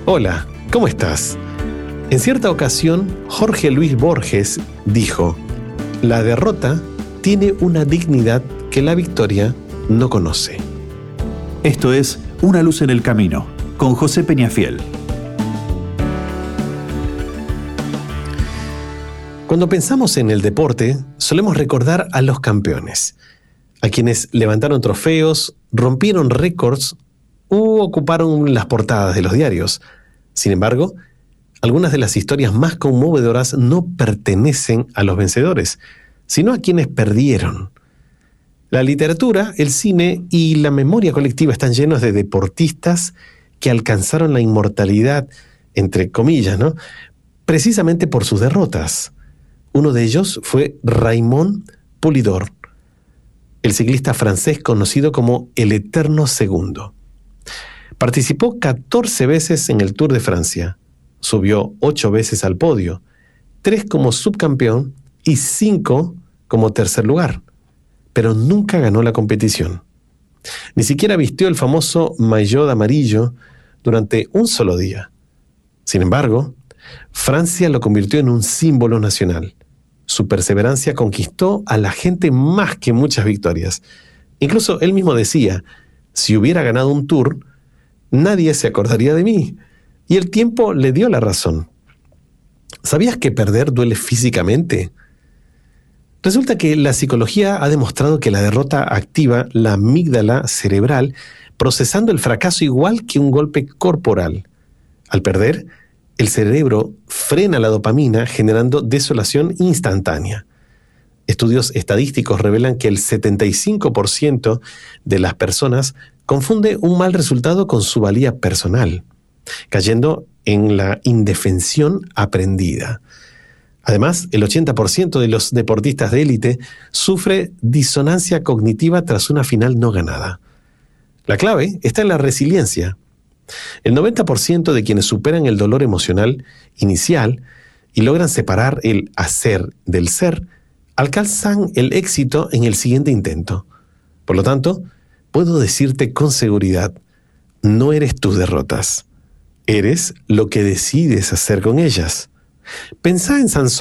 Hola, ¿cómo estás? En cierta ocasión, Jorge Luis Borges dijo: la derrota tiene una dignidad que la victoria no conoce. Esto es Una luz en el camino, con José Peñafiel. Cuando pensamos en el deporte, solemos recordar a los campeones, a quienes levantaron trofeos, rompieron récords u ocuparon las portadas de los diarios. Sin embargo, algunas de las historias más conmovedoras no pertenecen a los vencedores, sino a quienes perdieron. La literatura, el cine y la memoria colectiva están llenos de deportistas que alcanzaron la inmortalidad, entre comillas, ¿no? Precisamente por sus derrotas. Uno de ellos fue Raymond Poulidor, el ciclista francés conocido como el Eterno Segundo. Participó 14 veces en el Tour de Francia, subió 8 veces al podio, 3 como subcampeón y 5 como tercer lugar, pero nunca ganó la competición. Ni siquiera vistió el famoso maillot amarillo durante un solo día. Sin embargo, Francia lo convirtió en un símbolo nacional. Su perseverancia conquistó a la gente más que muchas victorias. Incluso él mismo decía: si hubiera ganado un Tour, nadie se acordaría de mí. Y el tiempo le dio la razón. ¿Sabías que perder duele físicamente? Resulta que la psicología ha demostrado que la derrota activa la amígdala cerebral, procesando el fracaso igual que un golpe corporal. Al perder, el cerebro frena la dopamina, generando desolación instantánea. Estudios estadísticos revelan que el 75% de las personas confunde un mal resultado con su valía personal, cayendo en la indefensión aprendida. Además, el 80% de los deportistas de élite sufre disonancia cognitiva tras una final no ganada. La clave está en la resiliencia. El 90% de quienes superan el dolor emocional inicial y logran separar el hacer del ser, alcanzan el éxito en el siguiente intento. Por lo tanto, puedo decirte con seguridad: no eres tus derrotas, eres lo que decides hacer con ellas. Pensá en Sansón.